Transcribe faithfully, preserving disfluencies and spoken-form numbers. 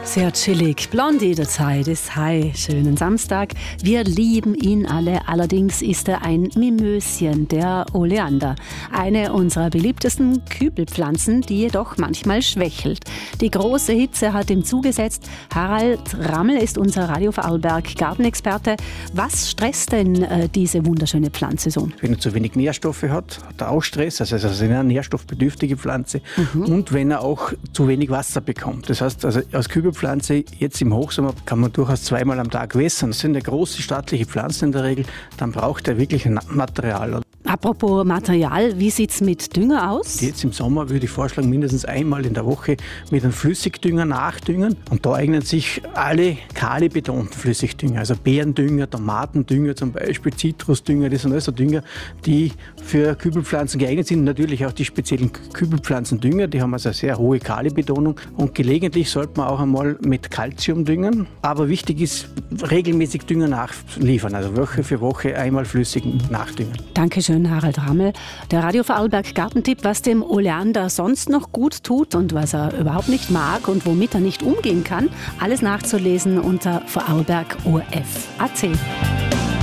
Sehr chillig. Blondie der Zeit ist hi. Schönen Samstag. Wir lieben ihn alle. Allerdings ist er ein Mimöschen, der Oleander. Eine unserer beliebtesten Kübelpflanzen, die jedoch manchmal schwächelt. Die große Hitze hat ihm zugesetzt. Harald Rammel ist unser Radio Vorarlberg Gartenexperte. Was stresst denn äh, diese wunderschöne Pflanze so? Wenn er zu wenig Nährstoffe hat, hat er auch Stress. Also es ist eine nährstoffbedürftige Pflanze. Mhm. Und wenn er auch zu wenig Wasser bekommt. Das heißt, also als Kübelpflanze jetzt im Hochsommer kann man durchaus zweimal am Tag wässern. Das sind ja große stattliche Pflanzen in der Regel. Dann braucht er wirklich ein Material. Apropos Material, wie sieht es mit Dünger aus? Jetzt im Sommer würde ich vorschlagen, mindestens einmal in der Woche mit einem Flüssigdünger nachdüngen. Und da eignen sich alle kalibetonten Flüssigdünger, also Beerendünger, Tomatendünger zum Beispiel, Zitrusdünger, das sind alles so Dünger, die für Kübelpflanzen geeignet sind. Natürlich auch die speziellen Kübelpflanzendünger, die haben also eine sehr hohe Kalibetonung. Und gelegentlich sollte man auch einmal mit Calcium düngen. Aber wichtig ist, regelmäßig Dünger nachliefern, also Woche für Woche einmal flüssigen nachdüngen. Dankeschön, Harald Rammel. Der Radio Vorarlberg Gartentipp, was dem Oleander sonst noch gut tut und was er überhaupt nicht mag und womit er nicht umgehen kann. Alles nachzulesen unter vorarlberg O F punkt A C.